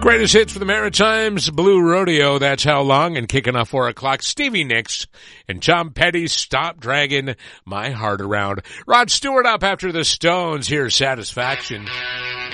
Greatest hits for the Maritimes, Blue Rodeo, That's How Long, and kicking off 4 o'clock, Stevie Nicks and Tom Petty, Stop Dragging My Heart Around. Rod Stewart up after the Stones, here's Satisfaction.